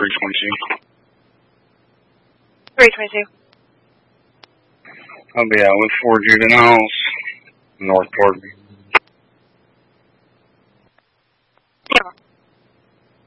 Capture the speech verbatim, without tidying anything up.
three twenty-two. three twenty-two. I'll be out with four juveniles, North Portland.